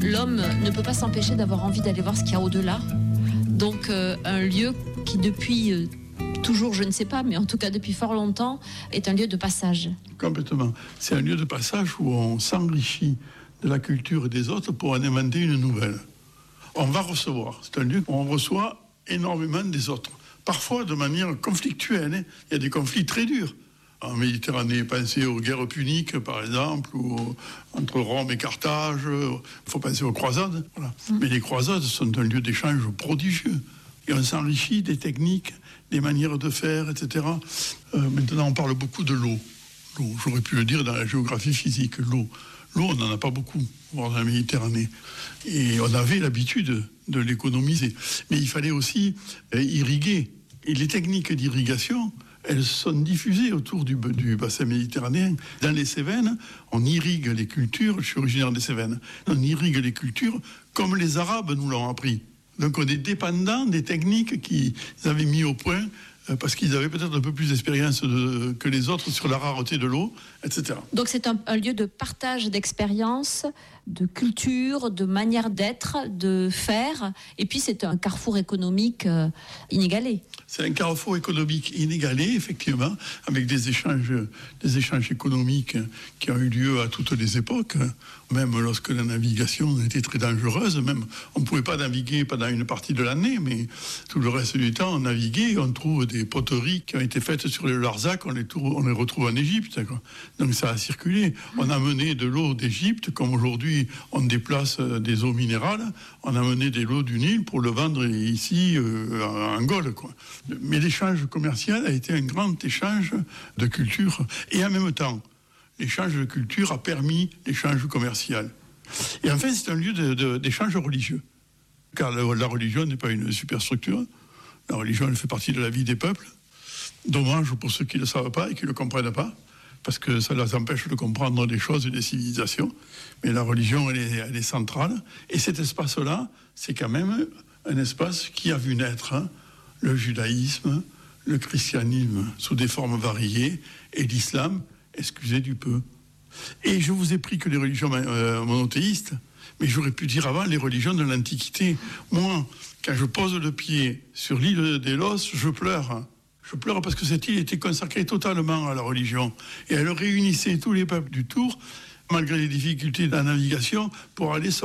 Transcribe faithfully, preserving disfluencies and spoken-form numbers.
l'homme ne peut pas s'empêcher d'avoir envie d'aller voir ce qu'il y a au-delà. Donc euh, un lieu qui depuis euh, toujours, je ne sais pas, mais en tout cas depuis fort longtemps, est un lieu de passage. Complètement. C'est un lieu de passage où on s'enrichit de la culture des autres pour en inventer une nouvelle. On va recevoir. C'est un lieu où on reçoit énormément des autres. Parfois de manière conflictuelle. Hein. Il y a des conflits très durs. En Méditerranée, pensez aux guerres puniques, par exemple, ou entre Rome et Carthage. Il faut penser aux croisades. Voilà. Mmh. Mais les croisades sont un lieu d'échange prodigieux. Et on s'enrichit des techniques, des manières de faire, et cetera. Euh, maintenant, on parle beaucoup de l'eau. L'eau, j'aurais pu le dire dans la géographie physique, l'eau. L'eau, on n'en a pas beaucoup, voire dans la Méditerranée. Et on avait l'habitude de l'économiser. Mais il fallait aussi euh, irriguer. Et les techniques d'irrigation, elles sont diffusées autour du, du bassin méditerranéen. Dans les Cévennes, on irrigue les cultures, je suis originaire des Cévennes, on irrigue les cultures comme les Arabes nous l'ont appris. Donc on est dépendant des techniques qu'ils avaient mis au point, euh, parce qu'ils avaient peut-être un peu plus d'expérience de, que les autres sur la rareté de l'eau, et cetera. Donc c'est un, un lieu de partage d'expériences, de culture, de manière d'être, de faire, et puis c'est un carrefour économique euh, inégalé. C'est un carrefour économique inégalé, effectivement, avec des échanges, des échanges économiques qui ont eu lieu à toutes les époques, même lorsque la navigation était très dangereuse. Même, on ne pouvait pas naviguer pendant une partie de l'année, mais tout le reste du temps, on naviguait. On trouve des poteries qui ont été faites sur le Larzac, on les, trouve, on les retrouve en Égypte, quoi. Donc ça a circulé. On a mené de l'eau d'Égypte, comme aujourd'hui on déplace des eaux minérales, on a mené de l'eau du Nil pour le vendre ici euh, en Gaule, quoi. Mais l'échange commercial a été un grand échange de culture. Et en même temps, l'échange de culture a permis l'échange commercial. Et enfin, c'est un lieu de, de, d'échange religieux. Car la, la religion n'est pas une superstructure. La religion, elle fait partie de la vie des peuples. Dommage pour ceux qui ne le savent pas et qui ne le comprennent pas, parce que ça les empêche de comprendre des choses et des civilisations. Mais la religion, elle est, elle est centrale. Et cet espace-là, c'est quand même un espace qui a vu naître hein, le judaïsme, le christianisme sous des formes variées, et l'islam, excusez du peu. Et je vous ai pris que les religions euh, monothéistes, mais j'aurais pu dire avant les religions de l'Antiquité. Moi, quand je pose le pied sur l'île d'Élos, je pleure. Je pleure parce que cette île était consacrée totalement à la religion. Et elle réunissait tous les peuples du Tour, malgré les difficultés de la navigation, pour aller